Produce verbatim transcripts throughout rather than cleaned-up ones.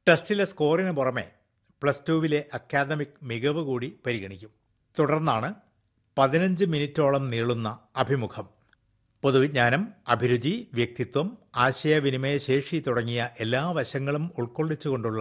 ടെസ്റ്റിലെ സ്കോറിന് പുറമെ plus ടുവിലെ academic മികവ് കൂടി പരിഗണിക്കും. തുടർന്നാണ് പതിനഞ്ച് മിനിറ്റോളം നീളുന്ന അഭിമുഖം. പൊതുവിജ്ഞാനം, അഭിരുചി, വ്യക്തിത്വം, ആശയവിനിമയ ശേഷി തുടങ്ങിയ എല്ലാ വശങ്ങളും ഉൾക്കൊള്ളിച്ചുകൊണ്ടുള്ള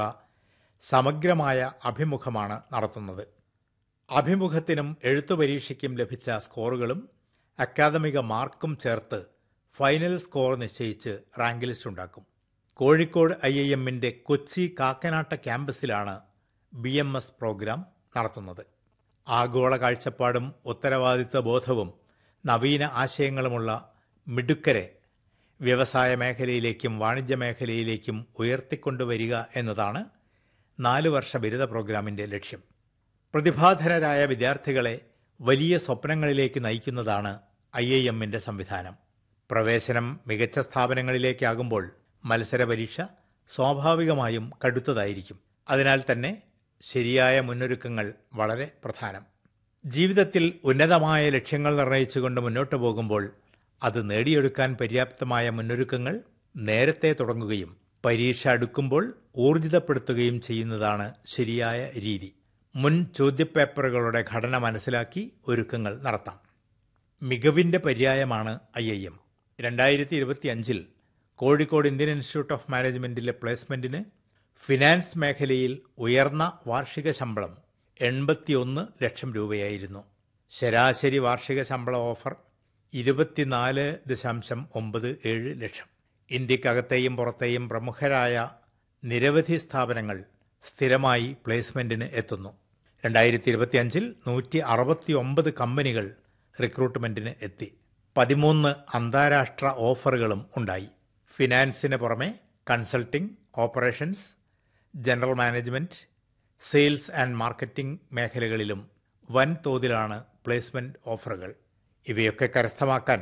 സമഗ്രമായ അഭിമുഖമാണ് നടത്തുന്നത്. അഭിമുഖത്തിനും എഴുത്തു പരീക്ഷയ്ക്കും ലഭിച്ച സ്കോറുകളും അക്കാദമിക മാർക്കും ചേർത്ത് ഫൈനൽ സ്കോർ നിശ്ചയിച്ച് റാങ്ക് ലിസ്റ്റ് ഉണ്ടാക്കും. കോഴിക്കോട് ഐ ഐ എമ്മിൻ്റെ Kochi കാക്കനാട്ട ക്യാമ്പസിലാണ് B M S programme നടത്തുന്നത്. ആഗോള കാഴ്ചപ്പാടും ഉത്തരവാദിത്വ ബോധവും നവീന ആശയങ്ങളുമുള്ള മിടുക്കരെ വ്യവസായ മേഖലയിലേക്കും വാണിജ്യ മേഖലയിലേക്കും ഉയർത്തിക്കൊണ്ടുവരിക എന്നതാണ് നാലു വർഷ ബിരുദ പ്രോഗ്രാമിൻ്റെ ലക്ഷ്യം. പ്രതിഭാധനരായ വിദ്യാർത്ഥികളെ വലിയ സ്വപ്നങ്ങളിലേക്ക് നയിക്കുന്നതാണ് ഐ ഐ എമ്മിൻ്റെ സംവിധാനം. പ്രവേശനം മികച്ച സ്ഥാപനങ്ങളിലേക്കാകുമ്പോൾ മത്സര പരീക്ഷ സ്വാഭാവികമായും കടുത്തതായിരിക്കും. അതിനാൽ തന്നെ ശരിയായ മുന്നൊരുക്കങ്ങൾ വളരെ പ്രധാനം. ജീവിതത്തിൽ ഉന്നതമായ ലക്ഷ്യങ്ങൾ നിർണയിച്ചുകൊണ്ട് മുന്നോട്ട് പോകുമ്പോൾ അത് നേടിയെടുക്കാൻ പര്യാപ്തമായ മുന്നൊരുക്കങ്ങൾ നേരത്തെ തുടങ്ങുകയും പരീക്ഷ അടുക്കുമ്പോൾ ഊർജിതപ്പെടുത്തുകയും ചെയ്യുന്നതാണ് ശരിയായ രീതി. മുൻ ചോദ്യപേപ്പറുകളുടെ ഘടന മനസ്സിലാക്കി ഒരുക്കങ്ങൾ നടത്താം. മികവിൻ്റെ പര്യായമാണ് ഐ ഐ എം. രണ്ടായിരത്തി ഇരുപത്തി അഞ്ചിൽ Kozhikode Indian institute of മാനേജ്മെൻറ്റിലെ പ്ലേസ്മെൻറ്റിന് finance മേഖലയിൽ ഉയർന്ന വാർഷിക ശമ്പളം എൺപത്തിയൊന്ന് ലക്ഷം രൂപയായിരുന്നു. ശരാശരി വാർഷിക ശമ്പള ഓഫർ ഇരുപത്തിനാല് ദശാംശം ഒമ്പത് ഏഴ് ലക്ഷം. ഇന്ത്യക്കകത്തെയും പുറത്തെയും പ്രമുഖരായ നിരവധി സ്ഥാപനങ്ങൾ സ്ഥിരമായി പ്ലേസ്മെൻറ്റിന് എത്തുന്നു. രണ്ടായിരത്തി ഇരുപത്തി അഞ്ചിൽ നൂറ്റി അറുപത്തി ഒമ്പത് കമ്പനികൾ റിക്രൂട്ട്മെൻറ്റിന് എത്തി. പതിമൂന്ന് അന്താരാഷ്ട്ര ഓഫറുകളും ഉണ്ടായി. ഫിനാൻസിന് പുറമെ consulting, operations, general management, sales and marketing മേഖലകളിലും വൻതോതിലാണ് പ്ലേസ്മെൻറ്റ് ഓഫറുകൾ. ഇവയൊക്കെ കരസ്ഥമാക്കാൻ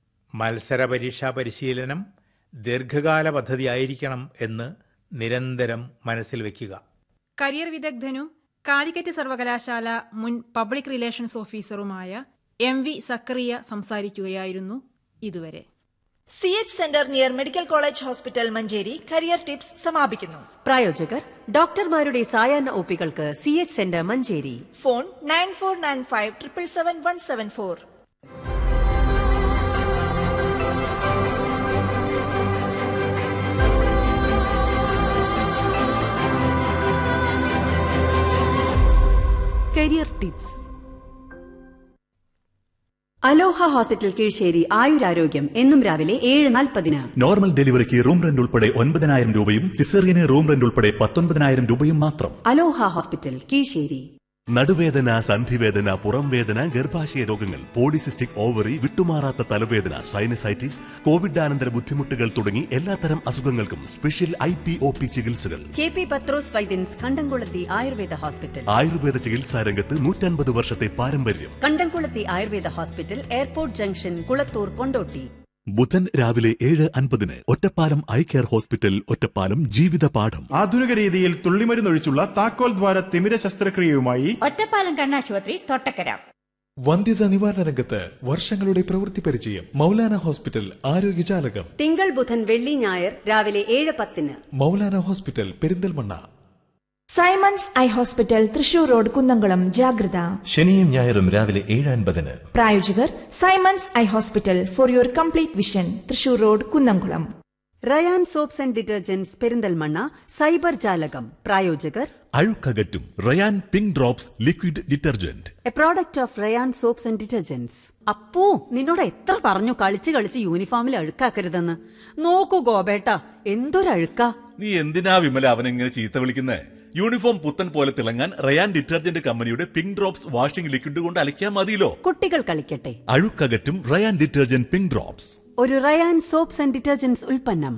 മത്സര പരീക്ഷാ പരിശീലനം ദീർഘകാല പദ്ധതിയായിരിക്കണം എന്ന് നിരന്തരം മനസ്സിൽ വയ്ക്കുക. കരിയർ വിദഗ്ധനും കാലിക്കറ്റ് സർവകലാശാല മുൻ public relations ഓഫീസറുമായ M V Zacharia സംസാരിക്കുകയായിരുന്നു ഇതുവരെ. C H centre near medical college hospital Manjeri career tips സമാപിക്കുന്നു. പ്രായോജകർ ഡോക്ടർമാരുടെ സായാഹ്ന ഒപികൾക്ക് C H centre Manjeri. Phone nine four nine five triple seven one seven four. Career tips. അലോഹ ഹോസ്പിറ്റൽ കീഴ്ശ്ശേരി ആയുരാരോഗ്യം എന്നും രാവിലെ ഏഴ് നാൽപ്പതിന്. നോർമൽ ഡെലിവറിക്ക് റൂം റെന്റ് ഉൾപ്പെടെ ഒൻപതിനായിരം രൂപയും സിസേറിയന് റൂം റെന്റ് ഉൾപ്പെടെ പത്തൊൻപതിനായിരം രൂപയും മാത്രം. അലോഹ ഹോസ്പിറ്റൽ കീഴ്ശ്ശേരി. നടുവേദന, സന്ധിവേദന, പുറം വേദന, ഗർഭാശയ രോഗങ്ങൾ, പോളിസിസ്റ്റിക് ഓവറി, വിട്ടുമാറാത്ത തലവേദന, സൈനസൈറ്റിസ്, കോവിഡാനന്തര ബുദ്ധിമുട്ടുകൾ തുടങ്ങി എല്ലാത്തരം അസുഖങ്ങൾക്കും special I P O P ചികിത്സകൾ. കെ പി പത്രോസ് വൈദ്യൻസ് കണ്ടംകുളത്തി ആയുർവേദ ഹോസ്പിറ്റൽ. ആയുർവേദ ചികിത്സാ രംഗത്ത് നൂറ്റൻപത് വർഷത്തെ പാരമ്പര്യം. കണ്ടംകുളത്തി Ayurveda hospital, airport junction, Kulathur, Kondotty. ബുധൻ രാവിലെ ഏഴ് അൻപതിന് Ottapalam eye care hospital, Ottapalam. ജീവിത പാഠം. ആധുനിക രീതിയിൽ തുള്ളിമരുന്നൊഴിച്ചുള്ള താക്കോൽ ദ്വാര തിമിര ശസ്ത്രക്രിയയുമായി ഒറ്റപ്പാലം കണ്ണാശുപത്രി, തൊട്ടക്കര. വന്ധ്യതാ നിവാരണ രംഗത്ത് വർഷങ്ങളുടെ പ്രവൃത്തി പരിചയം. മൗലാന ഹോസ്പിറ്റൽ ആരോഗ്യജാലകം. തിങ്കൾ, ബുധൻ, വെള്ളി, ഞായർ രാവിലെ ഏഴ് പത്തിന്. Maulana hospital, Perinthalmanna. Symons eye hospital, Thrissur road, Kunnamkulam. ജാഗ്രത. ശനിയും ഞായറും രാവിലെ ഏഴ് അൻപതിന്. പ്രായോജകർ Symons eye hospital, for your complete vision, Thrissur road, Kunnamkulam. Ryan soaps and detergents, Perinthalmanna. Cyber ജാലകം. പ്രായോജകർ അഴുക്കകറ്റും Ryan pink drops liquid detergent. A product of Ryan soaps and detergents. Appu, നിന്നോട് എത്ര പറഞ്ഞു കളിച്ച് കളിച്ച് യൂണിഫോമിൽ അഴുക്കാക്കരുതെന്ന്. നോക്കൂ ഗോപേട്ട, എന്തൊരഴുക്കാ. നീ എന്തിനാ വിമല അവനെങ്ങനെ ചീത്ത വിളിക്കുന്നേ? യൂണിഫോം പുത്തൻ പോലെ തിളങ്ങാൻ റയാൻ ഡിറ്റർജന്റ് കമ്പനിയുടെ പിങ്ക് ഡ്രോപ്സ് വാഷിംഗ് ലിക്വിഡ് കൊണ്ട് അലക്കിയാൽ മതിയല്ലോ. കുട്ടികൾ കളിക്കട്ടെ. അഴുക്കകറ്റും റയാൻ ഡിറ്റർജന്റ് പിങ്ക് ഡ്രോപ്സ്. ഒരു റയാൻ സോപ്സ് ആൻഡ് ഡിറ്റർജന്റ്സ് ഉൽപ്പന്നം.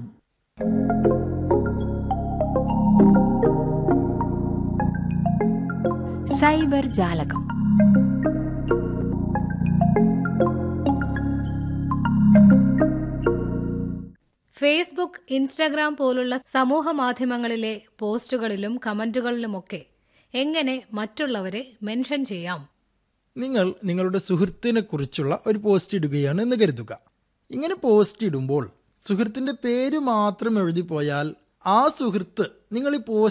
സൈബർ ജാലകം. ഫേസ്ബുക്ക്, ഇൻസ്റ്റഗ്രാം പോലുള്ള സമൂഹ മാധ്യമങ്ങളിലെ പോസ്റ്റുകളിലും കമന്റുകളിലുമൊക്കെ എങ്ങനെ മറ്റുള്ളവരെ മെൻഷൻ ചെയ്യാം? നിങ്ങൾ നിങ്ങളുടെ സുഹൃത്തിനെ കുറിച്ചുള്ള ഒരു പോസ്റ്റ് ഇടുകയാണ് എന്ന് കരുതുക. ഇങ്ങനെ പോസ്റ്റ് ഇടുമ്പോൾ സുഹൃത്തിന്റെ പേര് മാത്രം എഴുതി പോയാൽ ആ സുഹൃത്ത് നിങ്ങൾ ഈ പോസ്റ്റ്